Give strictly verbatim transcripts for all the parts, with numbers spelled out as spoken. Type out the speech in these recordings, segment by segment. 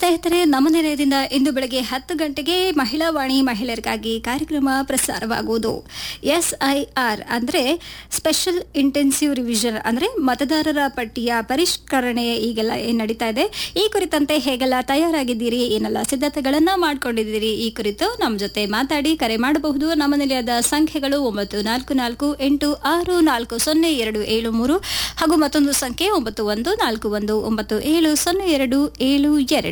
ಸ್ನೇಹಿತರೆ, ನಮ್ಮ ನಿಲಯದಿಂದ ಇಂದು ಬೆಳಗ್ಗೆ ಹತ್ತು ಗಂಟೆಗೆ ಮಹಿಳಾ ವಾಣಿ ಮಹಿಳೆಯರಿಗಾಗಿ ಕಾರ್ಯಕ್ರಮ ಪ್ರಸಾರವಾಗುವುದು. ಎಸ್ ಐ ಆರ್ ಅಂದರೆ ಸ್ಪೆಷಲ್ ಇಂಟೆನ್ಸಿವ್ ರಿವಿಷನ್, ಅಂದರೆ ಮತದಾರರ ಪಟ್ಟಿಯ ಪರಿಷ್ಕರಣೆ ಈಗೆಲ್ಲ ಏನು ನಡೀತಾ ಇದೆ, ಈ ಕುರಿತಂತೆ ಹೇಗೆಲ್ಲ ತಯಾರಾಗಿದ್ದೀರಿ, ಏನೆಲ್ಲ ಸಿದ್ಧತೆಗಳನ್ನು ಮಾಡಿಕೊಂಡಿದ್ದೀರಿ, ಈ ಕುರಿತು ನಮ್ಮ ಜೊತೆ ಮಾತಾಡಿ ಕರೆ ಮಾಡಬಹುದು. ನಮ್ಮ ನಿಲಯದ ಸಂಖ್ಯೆಗಳು ಒಂಬತ್ತು ನಾಲ್ಕು ನಾಲ್ಕು ಎಂಟು ಆರು ನಾಲ್ಕು ಸೊನ್ನೆ ಎರಡು ಏಳು ಮೂರು ಹಾಗೂ ಮತ್ತೊಂದು ಸಂಖ್ಯೆ ಒಂಬತ್ತು ಒಂದು ನಾಲ್ಕು ಒಂದು ಒಂಬತ್ತು ಏಳು ಸೊನ್ನೆ ಎರಡು ಏಳು ಎರಡು.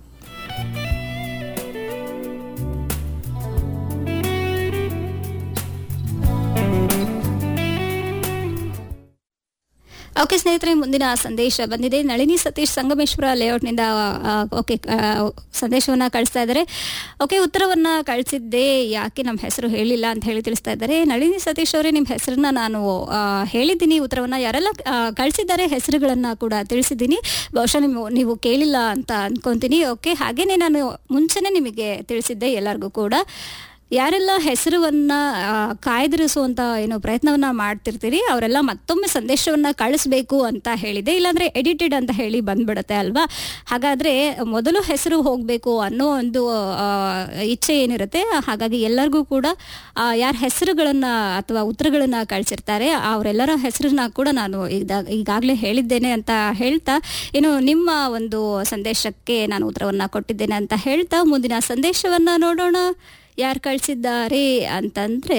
ಓಕೆ ಸ್ನೇಹಿತರೆ, ಮುಂದಿನ ಸಂದೇಶ ಬಂದಿದೆ. ನಳಿನಿ ಸತೀಶ್ ಸಂಗಮೇಶ್ವರ ಲೇಔಟ್ನಿಂದ ಓಕೆ ಸಂದೇಶವನ್ನು ಕಳಿಸ್ತಾ ಇದ್ದಾರೆ. ಓಕೆ, ಉತ್ತರವನ್ನು ಕಳಿಸಿದ್ದೆ, ಯಾಕೆ ನಮ್ಮ ಹೆಸರು ಹೇಳಿಲ್ಲ ಅಂತ ಹೇಳಿ ತಿಳಿಸ್ತಾ ಇದ್ದಾರೆ. ನಳಿನಿ ಸತೀಶ್ ಅವರೇ, ನಿಮ್ಮ ಹೆಸರನ್ನ ನಾನು ಹೇಳಿದ್ದೀನಿ, ಉತ್ತರವನ್ನು ಯಾರೆಲ್ಲ ಕಳಿಸಿದ್ದಾರೆ ಹೆಸರುಗಳನ್ನು ಕೂಡ ತಿಳಿಸಿದ್ದೀನಿ. ಬಹುಶಃ ನೀವು ನೀವು ಕೇಳಿಲ್ಲ ಅಂತ ಅಂದ್ಕೊತೀನಿ. ಓಕೆ, ಹಾಗೇನೆ ನಾನು ಮುಂಚೆನೇ ನಿಮಗೆ ತಿಳಿಸಿದ್ದೆ ಎಲ್ಲರಿಗೂ ಕೂಡ. ಯಾರೆಲ್ಲ ಹೆಸರುವನ್ನು ಕಾಯ್ದಿರಿಸುವಂಥ ಏನು ಪ್ರಯತ್ನವನ್ನು ಮಾಡ್ತಿರ್ತೀರಿ ಅವರೆಲ್ಲ ಮತ್ತೊಮ್ಮೆ ಸಂದೇಶವನ್ನು ಕಳಿಸ್ಬೇಕು ಅಂತ ಹೇಳಿದೆ, ಇಲ್ಲಾಂದರೆ ಎಡಿಟೆಡ್ ಅಂತ ಹೇಳಿ ಬಂದ್ಬಿಡುತ್ತೆ ಅಲ್ವಾ. ಹಾಗಾದರೆ ಮೊದಲು ಹೆಸರು ಹೋಗಬೇಕು ಅನ್ನೋ ಒಂದು ಇಚ್ಛೆ ಏನಿರುತ್ತೆ. ಹಾಗಾಗಿ ಎಲ್ಲರಿಗೂ ಕೂಡ ಯಾರ ಹೆಸರುಗಳನ್ನು ಅಥವಾ ಉತ್ತರಗಳನ್ನು ಕಳಿಸಿರ್ತಾರೆ ಅವರೆಲ್ಲರ ಹೆಸರನ್ನ ಕೂಡ ನಾನು ಈಗ ಈಗಾಗಲೇ ಹೇಳಿದ್ದೇನೆ ಅಂತ ಹೇಳ್ತಾ, ಏನು ನಿಮ್ಮ ಒಂದು ಸಂದೇಶಕ್ಕೆ ನಾನು ಉತ್ತರವನ್ನು ಕೊಟ್ಟಿದ್ದೇನೆ ಅಂತ ಹೇಳ್ತಾ ಮುಂದಿನ ಸಂದೇಶವನ್ನು ನೋಡೋಣ. ಯಾರು ಕಳಿಸಿದ್ದಾರೆ ಅಂತಂದರೆ,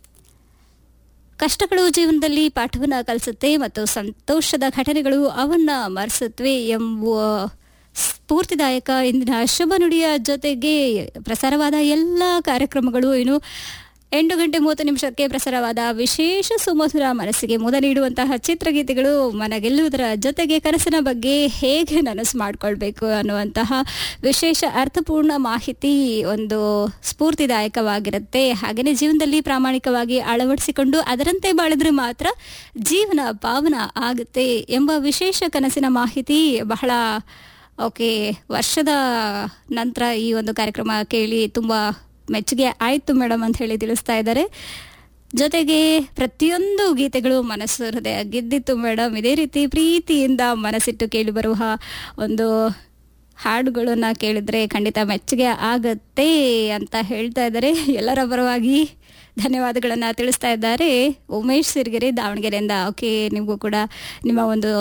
ಕಷ್ಟಗಳು ಜೀವನದಲ್ಲಿ ಪಾಠವನ್ನು ಕಲಿಸುತ್ತೆ ಮತ್ತು ಸಂತೋಷದ ಘಟನೆಗಳು ಅವನ್ನು ಮರೆಸುತ್ತವೆ ಎಂಬುವ ಸ್ಫೂರ್ತಿದಾಯಕ ಇಂದಿನ ಶುಭ ನುಡಿಯ ಜೊತೆಗೆ ಪ್ರಸಾರವಾದ ಎಲ್ಲ ಕಾರ್ಯಕ್ರಮಗಳು ಏನು ಎಂಟು ಗಂಟೆ ಮೂವತ್ತು ನಿಮಿಷಕ್ಕೆ ಪ್ರಸಾರವಾದ ವಿಶೇಷ ಸುಮಧುರ ಮನಸ್ಸಿಗೆ ಮುದ ನೀಡುವಂತಹ ಚಿತ್ರಗೀತೆಗಳು ಮನಗೆಲ್ಲುವುದರ ಜೊತೆಗೆ ಕನಸಿನ ಬಗ್ಗೆ ಹೇಗೆ ನನಸು ಮಾಡಿಕೊಳ್ಬೇಕು ಅನ್ನುವಂತಹ ವಿಶೇಷ ಅರ್ಥಪೂರ್ಣ ಮಾಹಿತಿ ಒಂದು ಸ್ಫೂರ್ತಿದಾಯಕವಾಗಿರುತ್ತೆ. ಹಾಗೆಯೇ ಜೀವನದಲ್ಲಿ ಪ್ರಾಮಾಣಿಕವಾಗಿ ಅಳವಡಿಸಿಕೊಂಡು ಅದರಂತೆ ಬಾಳಿದ್ರೆ ಮಾತ್ರ ಜೀವನ ಪಾವನ ಆಗುತ್ತೆ ಎಂಬ ವಿಶೇಷ ಕನಸಿನ ಮಾಹಿತಿ ಬಹಳ ಓಕೆ ವರ್ಷದ ನಂತರ ಈ ಒಂದು ಕಾರ್ಯಕ್ರಮ ಕೇಳಿ ತುಂಬ ಮೆಚ್ಚುಗೆ ಆಯಿತು ಮೇಡಮ್ ಅಂತ ಹೇಳಿ ತಿಳಿಸ್ತಾ ಇದ್ದಾರೆ. ಜೊತೆಗೆ ಪ್ರತಿಯೊಂದು ಗೀತೆಗಳು ಮನಸ್ಸು ಹೃದಯ ಗೆದ್ದಿತ್ತು ಮೇಡಮ್, ಇದೇ ರೀತಿ ಪ್ರೀತಿಯಿಂದ ಮನಸ್ಸಿಟ್ಟು ಕೇಳಿ ಬರುವ ಒಂದು ಹಾಡುಗಳನ್ನು ಕೇಳಿದ್ರೆ ಖಂಡಿತ ಮೆಚ್ಚುಗೆ ಆಗತ್ತೆ ಅಂತ ಹೇಳ್ತಾ ಇದ್ದಾರೆ. ಎಲ್ಲರ ಪರವಾಗಿ ಧನ್ಯವಾದಗಳನ್ನು ತಿಳಿಸ್ತಾ ಇದ್ದಾರೆ ಉಮೇಶ್ ಸಿರಿಗೆರೆ ದಾವಣಗೆರೆಯಿಂದ. ಓಕೆ, ನಿಮಗೂ ಕೂಡ ನಿಮ್ಮ ಒಂದು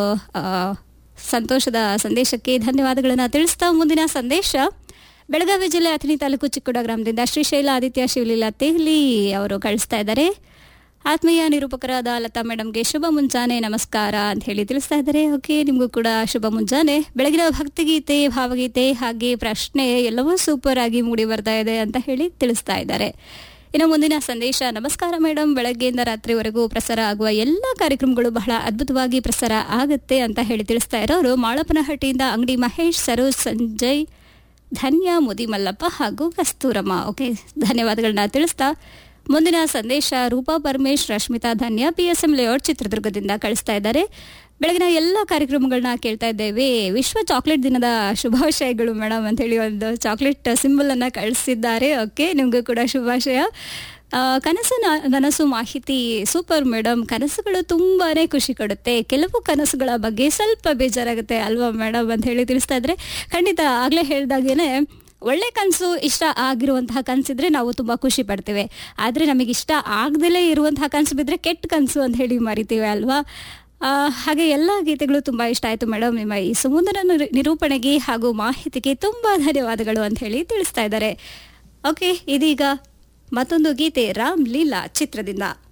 ಸಂತೋಷದ ಸಂದೇಶಕ್ಕೆ ಧನ್ಯವಾದಗಳನ್ನು ತಿಳಿಸ್ತಾ ಮುಂದಿನ ಸಂದೇಶ ಬೆಳಗಾವಿ ಜಿಲ್ಲೆ ಅಥಣಿ ತಾಲೂಕು ಚಿಕ್ಕೋಡ ಗ್ರಾಮದಿಂದ ಶ್ರೀಶೈಲ ಆದಿತ್ಯ ಶಿವಲೀಲಾ ತೇಹ್ಲಿ ಅವರು ಕಳಿಸ್ತಾ ಇದ್ದಾರೆ. ಆತ್ಮೀಯ ನಿರೂಪಕರಾದ ಲತಾ ಮೇಡಮ್ಗೆ ಶುಭ ಮುಂಜಾನೆ ನಮಸ್ಕಾರ ಅಂತ ಹೇಳಿ ತಿಳಿಸ್ತಾ ಇದ್ದಾರೆ. ಓಕೆ, ನಿಮಗೂ ಕೂಡ ಶುಭ ಮುಂಜಾನೆ. ಬೆಳಗಿನ ಭಕ್ತಿಗೀತೆ, ಭಾವಗೀತೆ ಹಾಗೆ ಪ್ರಶ್ನೆ ಎಲ್ಲವೂ ಸೂಪರ್ ಆಗಿ ಮೂಡಿ ಬರ್ತಾ ಇದೆ ಅಂತ ಹೇಳಿ ತಿಳಿಸ್ತಾ ಇದ್ದಾರೆ. ಇನ್ನು ಮುಂದಿನ ಸಂದೇಶ, ನಮಸ್ಕಾರ ಮೇಡಮ್, ಬೆಳಗ್ಗೆಯಿಂದ ರಾತ್ರಿವರೆಗೂ ಪ್ರಸಾರ ಆಗುವ ಎಲ್ಲ ಕಾರ್ಯಕ್ರಮಗಳು ಬಹಳ ಅದ್ಭುತವಾಗಿ ಪ್ರಸಾರ ಆಗುತ್ತೆ ಅಂತ ಹೇಳಿ ತಿಳಿಸ್ತಾ ಇರೋರು ಮಾಳಪ್ಪನಹಟ್ಟಿಯಿಂದ ಅಂಗಡಿ ಮಹೇಶ್, ಸರೋಜ್, ಸಂಜಯ್, ಧನ್ಯ, ಮುದಿ ಮಲ್ಲಪ್ಪ ಹಾಗೂ ಕಸ್ತೂರಮ್ಮ. ಓಕೆ, ಧನ್ಯವಾದಗಳನ್ನ ತಿಳಿಸ್ತಾ ಮುಂದಿನ ಸಂದೇಶ ರೂಪಾ ಪರಮೇಶ್, ರಶ್ಮಿತಾ, ಧನ್ಯ, ಪಿ ಎಸ್ ಎಂ ಲೇಔಟ್ ಚಿತ್ರದುರ್ಗದಿಂದ ಕಳಿಸ್ತಾ ಇದ್ದಾರೆ. ಬೆಳಗಿನ ಎಲ್ಲ ಕಾರ್ಯಕ್ರಮಗಳನ್ನ ಕೇಳ್ತಾ ಇದ್ದೇವೆ. ವಿಶ್ವ ಚಾಕ್ಲೇಟ್ ದಿನದ ಶುಭಾಶಯಗಳು ಮೇಡಮ್ ಅಂತ ಹೇಳಿ ಒಂದು ಚಾಕ್ಲೇಟ್ ಸಿಂಬಲ್ ಅನ್ನ ಕಳಿಸಿದ್ದಾರೆ. ಓಕೆ, ನಿಮಗೂ ಕೂಡ ಶುಭಾಶಯ. ಕನಸು ನನಸು ಮಾಹಿತಿ ಸೂಪರ್ ಮೇಡಮ್, ಕನಸುಗಳು ತುಂಬಾನೇ ಖುಷಿ ಕೊಡುತ್ತೆ, ಕೆಲವು ಕನಸುಗಳ ಬಗ್ಗೆ ಸ್ವಲ್ಪ ಬೇಜಾರಾಗುತ್ತೆ ಅಲ್ವಾ ಮೇಡಮ್ ಅಂತ ಹೇಳಿ ತಿಳಿಸ್ತಾ ಇದ್ರೆ ಖಂಡಿತ ಆಗಲೇ ಹೇಳ್ದಾಗೇನೆ ಒಳ್ಳೆ ಕನಸು ಇಷ್ಟ ಆಗಿರುವಂತಹ ಕನಸಿದ್ರೆ ನಾವು ತುಂಬ ಖುಷಿ ಪಡ್ತೇವೆ. ಆದರೆ ನಮಗೆ ಇಷ್ಟ ಆಗದಲ್ಲೇ ಇರುವಂತಹ ಕನಸು ಬಿದ್ದರೆ ಕೆಟ್ಟ ಕನಸು ಅಂತ ಹೇಳಿ ಮರಿತೀವಿ ಅಲ್ವಾ. ಹಾಗೆ ಎಲ್ಲ ಗೀತೆಗಳು ತುಂಬ ಇಷ್ಟ ಆಯಿತು ಮೇಡಮ್, ನಿಮ್ಮ ಈ ಸುಮಧುರ ನಿರೂಪಣೆಗೆ ಹಾಗೂ ಮಾಹಿತಿಗೆ ತುಂಬ ಧನ್ಯವಾದಗಳು ಅಂತ ಹೇಳಿ ತಿಳಿಸ್ತಾ ಇದ್ದಾರೆ. ಓಕೆ, ಇದೀಗ ಮತ್ತೊಂದು ಗೀತೆ ರಾಮ್ ಲೀಲಾ ಚಿತ್ರದಿಂದ.